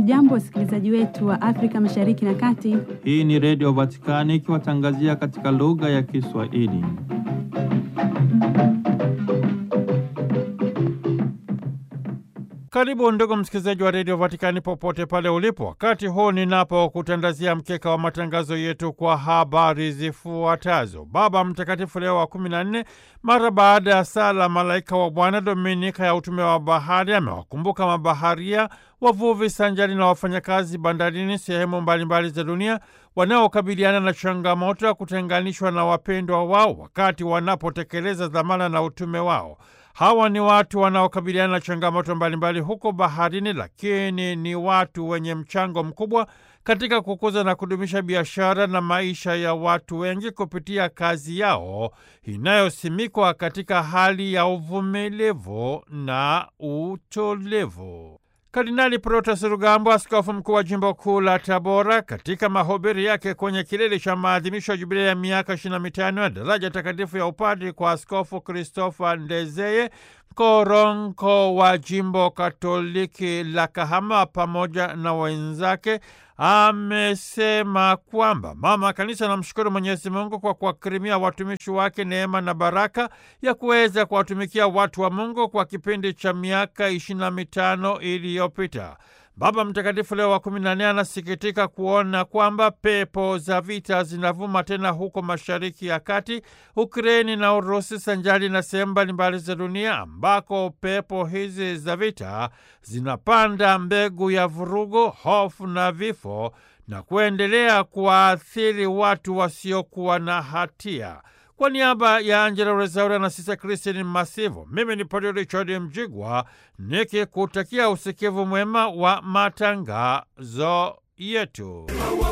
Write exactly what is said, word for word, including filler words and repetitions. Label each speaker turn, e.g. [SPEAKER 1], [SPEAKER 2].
[SPEAKER 1] Hamjambo wasikilizaji wetu wa Afrika Mashariki na Kati.
[SPEAKER 2] Hii ni Radio Vatikani ikiwatangazia katika lugha ya Kiswahili. Karibu ndugu msikilizaji wa Radio Vatikani popote pale ulipo. Wakati huu ninapo kutandazia mkeka wa matangazo yetu kwa habari zifuatazo. Baba Mtakatifu Leo wa kumi na nne mara baada ya sala Malaika wa Bwana Dominika ya utume wa bahari amewakumbuka mabaharia, wavuvi sanjari na wafanyakazi bandarini sehemu mbalimbali za dunia wanaokabiliana na changamoto ya kutenganishwa na wapendwa wao wakati wanapotekeleza dhamana na utume wao. Hawa ni watu wanaokabiliana na changamoto mbalimbali huko baharini, lakini ni watu wenye mchango mkubwa katika kukuza na kudumisha biashara na maisha ya watu wengi kupitia kazi yao inayosimikwa katika hali ya uvumilivu na utolevu. Kardinali Protas Rugambwa, askofu mkuu wa jimbo kuu la Tabora, katika mahubiri yake kwenye kilele cha maadhimisho ya jubilei ya miaka ishirini na mitano ya daraja takatifu ya upadri kwa Askofu Christopher Ndezeye Koronko wa jimbo Katoliki la Kahama pamoja na wenzake, amesema kwamba Mama Kanisa anamshukuru Mwenyezi Mungu kwa kuwakirimia watumishi wake neema na baraka ya kuweza kuwatumikia watu wa Mungu kwa kipindi cha miaka ishirini na mitano iliyopita. Baba Mtakatifu Leo wa kumi na nne anasikitika kuona kwamba pepo za vita zinavuma tena huko Mashariki ya Kati, Ukraini na Urusi sanjari na sehemu mbalimbali za dunia, ambako pepo hizi za vita zinapanda mbegu ya vurugu, hofu na vifo na kuendelea kuwaathiri watu wasiokuwa na hatia. Kwa niaba ya Angela Rezaura na Sisa Christine Masivo, mimi ni Padre Richard Mjigwa nikikutakia usikivu mwema wa matangazo yetu.